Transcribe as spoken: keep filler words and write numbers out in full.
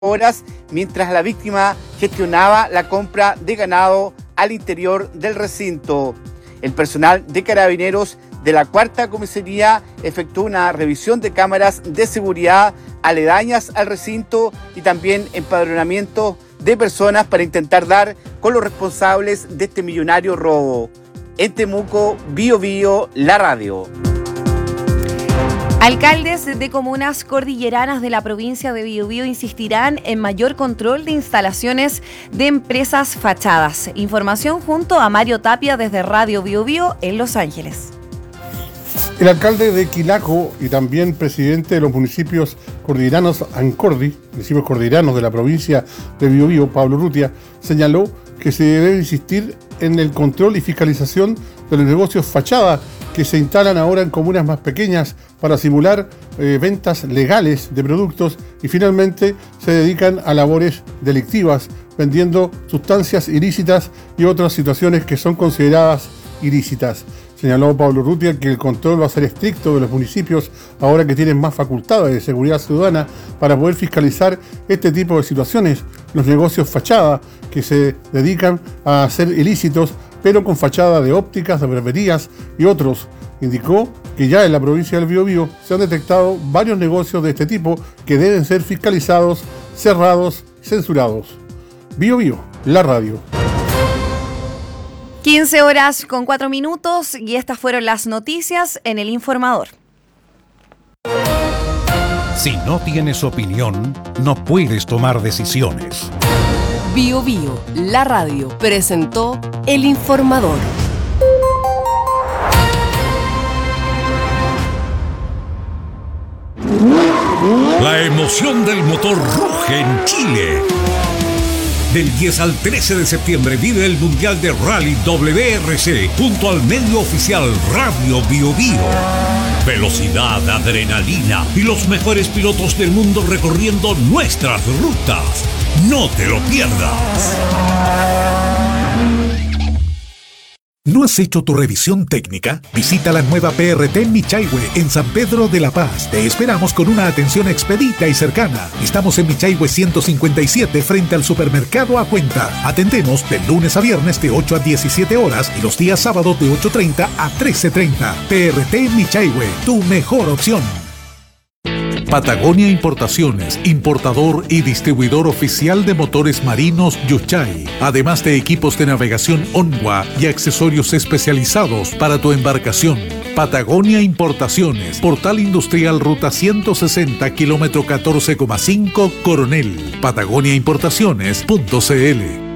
horas mientras la víctima gestionaba la compra de ganado al interior del recinto. El personal de Carabineros de la Cuarta Comisaría efectuó una revisión de cámaras de seguridad aledañas al recinto y también empadronamiento de personas para intentar dar con los responsables de este millonario robo. En Temuco, Bio Bio, la radio. Alcaldes de comunas cordilleranas de la provincia de Biobío insistirán en mayor control de instalaciones de empresas fachadas. Información junto a Mario Tapia desde Radio Biobío en Los Ángeles. El alcalde de Quilaco y también presidente de los municipios cordilleranos Ancordi, municipios cordilleranos de la provincia de Biobío, Pablo Urrutia, señaló que se debe insistir en el control y fiscalización de los negocios fachada que se instalan ahora en comunas más pequeñas para simular eh, ventas legales de productos y finalmente se dedican a labores delictivas, vendiendo sustancias ilícitas y otras situaciones que son consideradas ilícitas. Señaló Pablo Urrutia que el control va a ser estricto de los municipios ahora que tienen más facultades de seguridad ciudadana para poder fiscalizar este tipo de situaciones, los negocios fachada que se dedican a ser ilícitos pero con fachada de ópticas, de barberías y otros. Indicó que ya en la provincia del Biobío se han detectado varios negocios de este tipo que deben ser fiscalizados, cerrados, censurados. Biobío, la radio. quince horas con cuatro minutos y estas fueron las noticias en El Informador. Si no tienes opinión, no puedes tomar decisiones. Bio Bio, la radio, presentó El Informador. La emoción del motor ruge en Chile. Del diez al trece de septiembre vive el Mundial de Rally W R C junto al medio oficial Radio Bio Bio. Velocidad, adrenalina y los mejores pilotos del mundo recorriendo nuestras rutas. No te lo pierdas. ¿No has hecho tu revisión técnica? Visita la nueva P R T Michaihue en San Pedro de la Paz. Te esperamos con una atención expedita y cercana. Estamos en Michaihue ciento cincuenta y siete frente al supermercado A Cuenta. Atendemos de lunes a viernes de ocho a diecisiete horas y los días sábados de ocho treinta a trece treinta. P R T Michaihue, tu mejor opción. Patagonia Importaciones, importador y distribuidor oficial de motores marinos Yuchai, además de equipos de navegación Onwa y accesorios especializados para tu embarcación. Patagonia Importaciones, Portal Industrial Ruta ciento sesenta, kilómetro catorce coma cinco, Coronel. Patagonia Importaciones punto c l.